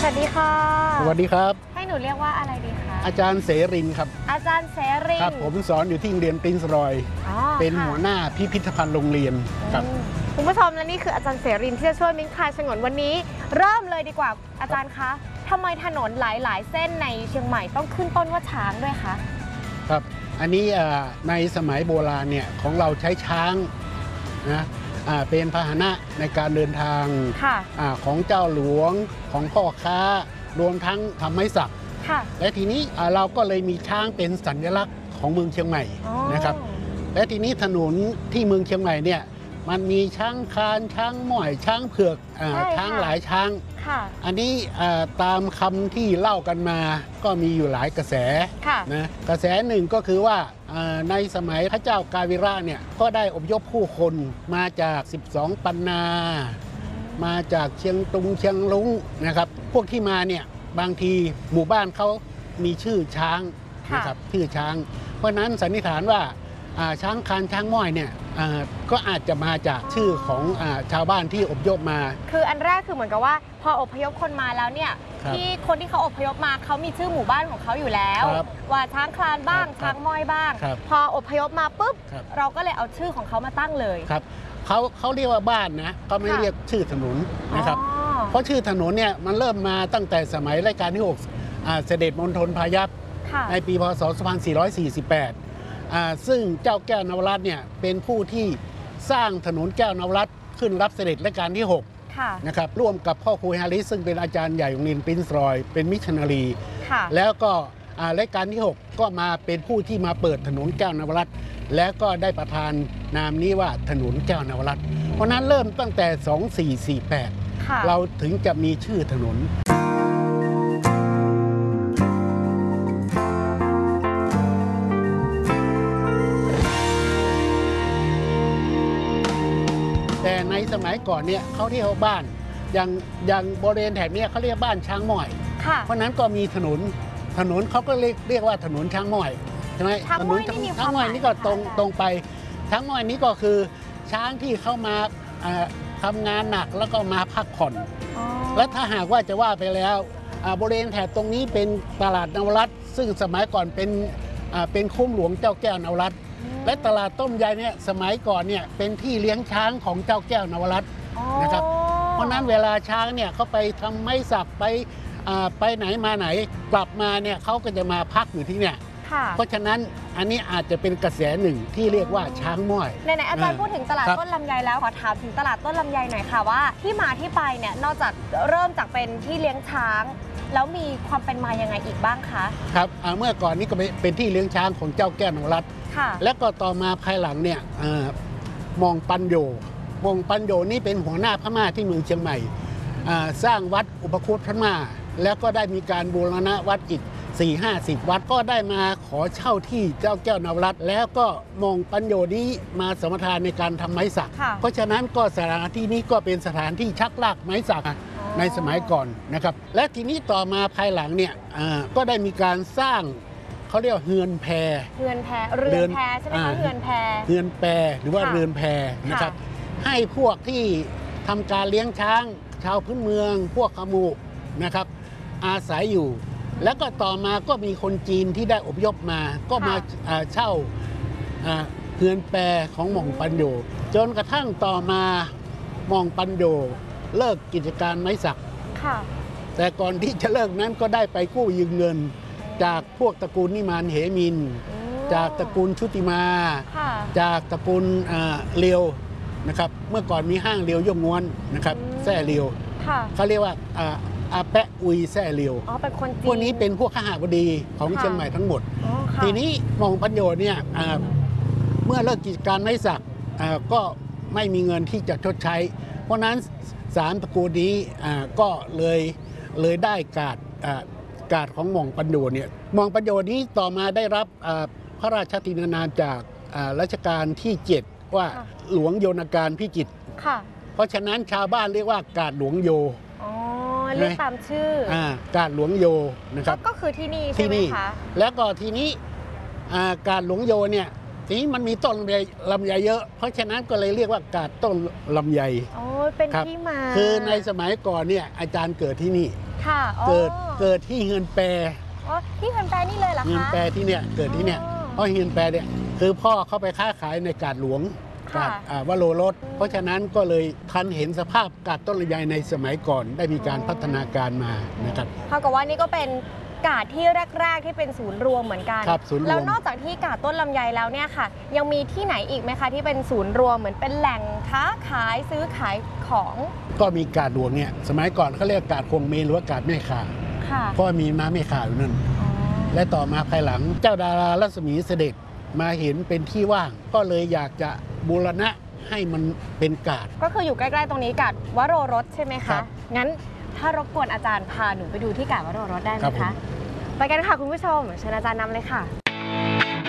วัสดีค่ะสวัสดีครับให้หนูเรียกว่าอะไรดีคะอาจารย์เสรินครับอาจารย์เสรินครับผมสอนอยู่ที่โรงเรียนปรินซ์รอยเป็นหัวหน้าพิพิธภัณฑ์โรงเรียนครับคุณผู้ชมและนี่คืออาจารย์เสรินที่จะช่วยมิ้นคลายฉงนวันนี้เริ่มเลยดีกว่าอาจารย์คะทำไมถนนหลายๆเส้นในเชียงใหม่ต้องขึ้นต้นว่าช้างด้วยคะครับอันนี้ในสมัยโบราณเนี่ยของเราใช้ช้างนะเป็นพาหนะในการเดินทางของเจ้าหลวงของพ่อค้ารวมทั้งทำไม้สักและทีนี้เราก็เลยมีช้างเป็นสัญลักษณ์ของเมืองเชียงใหม่นะครับและทีนี้ถนนที่เมืองเชียงใหม่เนี่ยมันมีช้างคานช้างหม่อยช้างเผือกช้างหลายช้างอันนี้ตามคำที่เล่ากันมาก็มีอยู่หลายกระแสนะกระแสหนึ่งก็คือว่าในสมัยพระเจ้ากาวิระเนี่ยก็ได้อพยพผู้คนมาจาก12ปันนามาจากเชียงตุงเชียงลุงนะครับพวกที่มาเนี่ยบางทีหมู่บ้านเขามีชื่อช้างนะครับชื่อช้างเพราะนั้นสันนิษฐานว่าช้างคานช้างม้อยเนี่ยก็อาจจะมาจากชื่อของชาวบ้านที่อพยพมาคืออันแรกคือเหมือนกับว่าพออพยพคนมาแล้วเนี่ยที่คนที่เขาอพยพมาเขามีชื่อหมู่บ้านของเขาอยู่แล้วว่าช้างคลานบ้างช้างม้อยบ้างพออพยพมาปุ๊บเราก็เลยเอาชื่อของเขามาตั้งเลยครับเขาเรียกว่าบ้านนะก็ไม่เรียกชื่อถนนนะครับเพราะชื่อถนนเนี่ยมันเริ่มมาตั้งแต่สมัยรัชกาลที่6เสด็จมณฑลพายัพในปีพศ 2448ซึ่งเจ้าแก้วนวรัตน์เนี่ยเป็นผู้ที่สร้างถนนแก้วนวรัตน์ขึ้นรับเสด็จรัชกาลที่6นะครับร่วมกับพ่อครูฮาริสซึ่งเป็นอาจารย์ใหญ่ของโรงเรียนปรินซ์รอยเป็นมิชชันนารีแล้วก็รัชกาลที่6ก็มาเป็นผู้ที่มาเปิดถนนแก้วนวรัตน์และก็ได้ประทานนามนี้ว่าถนนแก้วนวรัตน์เพราะนั้นเริ่มตั้งแต่ 2448เราถึงจะมีชื่อถนนแต่ในสมัยก่อนเนี่ยเขาเรียกว่าบ้านอย่างบริเวณแถบนี้เขาเรียกบ้านช้างม้อยเพราะนั้นก็มีถนนเขาก็เรียกว่าถนนช้างม้อยใช่ไหมถนนช้างม้อยนี่ก็ตรงไปช้างม้อยนี้ก็คือช้างที่เข้ามาทำงานหนักแล้วก็มาพักผ่อนและถ้าหากว่าจะว่าไปแล้วบริเวณแถบตรงนี้เป็นตลาดนวรัตน์ซึ่งสมัยก่อนเป็นคุ้มหลวงเจ้าแก้วนวรัตน์และตลาดต้มยายเนี่ยสมัยก่อนเนี่ยเป็นที่เลี้ยงช้างของเจ้าแก้วนวรัตน์นะครับเพราะนั้นเวลาช้างเนี่ยเขาไปทำไม้สักไปไหนมาไหนกลับมาเนี่ยเขาก็จะมาพักอยู่ที่เนี่ยเพราะฉะนั้นอันนี้อาจจะเป็นกระแสหนึ่งที่เรียกว่าช้างม้อยไหนๆอาจารย์พูดถึงตลาดต้นลำไยแล้วขอถามถึงตลาดต้นลำไยหน่อยค่ะว่าที่มาที่ไปเนี่ยนอกจากเริ่มจากเป็นที่เลี้ยงช้างแล้วมีความเป็นมายังไงอีกบ้างคะครับเมื่อก่อนนี้ก็เป็นที่เลี้ยงช้างของเจ้าแก้วนวรัตน์และก็ต่อมาภายหลังเนี่ยมองปัญโยนี่เป็นหัวหน้าพม่าที่เมืองเชียงใหม่สร้างวัดอุปคุตพม่าแล้วก็ได้มีการบูรณะวัดอีก4-50 วัดก็ได้มาขอเช่าที่เจ้าแก้วนวรัตน์แล้วก็มองปัญโยนี้มาสมทานในการทำไม้สักเพราะฉะนั้นก็สถานที่นี้ก็เป็นสถานที่ชักลากไม้สักในสมัยก่อนนะครับและทีนี้ต่อมาภายหลังเนี่ยก็ได้มีการสร้างเขาเรียกเฮือนแพเรือนแพใช่ไหมคะเฮือนแพหรือว่าเรือนแพนะครับให้พวกที่ทำการเลี้ยงช้างชาวพื้นเมืองพวกขมูนะครับอาศัยอยู่แล้วก็ต่อมาก็มีคนจีนที่ได้อพยพมาก็มาเช่าเฮือนแพของหม่องปัญโยจนกระทั่งต่อมาหม่องปัญโยเลิกกิจการไม้สักแต่ก่อนที่จะเลิกนั้นก็ได้ไปกู้ยืมเงินจากพวกตระกูลนิมานเหมินจากตระกูลชุติมาจากตระกูลเลียวนะครับเมื่อก่อนมีห้างเลียวย่งง้วนนะครับแซ่เลียวเขาเรียกว่าอาแปะอุยแซ่เลียวพวกนี้เป็นพวกข้าบดีของเชียงใหม่ทั้งหมดทีนี้มองปัญโยเนี่ยเมื่อเลิกกิจการไม้สักก็ไม่มีเงินที่จะชดใช้เพราะนั้น3 ตระกูลนี้ก็เลยได้การ์ดของหม่องปัญโยเนี่ยหม่องปัญโยนี้ต่อมาได้รับพระราชทานนามจากรัชกาลที่7ว่าหลวงโยนการพิจิตรเพราะฉะนั้นชาวบ้านเรียกว่าการ์ดหลวงโยเรียกตามชื่อการ์ดหลวงโยนะครับก็คือที่นี่ใช่ไหมคะแล้วก็ทีนี้การ์ดหลวงโยเนี่ยทีนี้มันมีต้นลำไยเยอะเพราะฉะนั้นก็เลยเรียกว่าการ์ดต้นลำไยเป็นที่มาคือในสมัยก่อนเนี่ยอาจารย์เกิดที่นี่ค่ะเกิดที่เฮือนแปรที่เฮือนแปรนี่เลยเหรอคะเฮือนแปรที่เนี่ยเกิดที่เนี่ยเพราะเฮือนแปรเนี่ยคือพ่อเขาไปค้าขายในกาดหลวงกาดวโรรสเพราะฉะนั้นก็เลยทันเห็นสภาพกาดต้นลำไยในสมัยก่อนได้มีการพัฒนาการมานะครับเท่ากับว่านี่ก็เป็นกาดที่แรกๆที่เป็นศูนย์รวมเหมือนกันครับศูนย์รวมแล้วนอกจากที่กาดต้นลำไยแล้วเนี่ยค่ะยังมีที่ไหนอีกไหมคะที่เป็นศูนย์รวมเหมือนเป็นแหล่งค้าขายซื้อขายของก็มีกาดหลวงเนี่ยสมัยก่อนเขาเรียกกาดคงเมนหรือว่ากาดแม่ข่าเพราะมีม้าแม่ข่าอยู่นั่นและต่อมาภายหลังเจ้าดารารัศมีเสด็จมาเห็นเป็นที่ว่างก็เลยอยากจะบูรณะให้มันเป็นกาดก็คืออยู่ใกล้ๆตรงนี้กาดวโรรสใช่ไหมคะงั้นถ้ารบกวนอาจารย์พาหนูไปดูที่กาดวโรรสได้ไหมคะไปกันค่ะคุณผู้ชมเชิญอาจารย์นำเลยค่ะ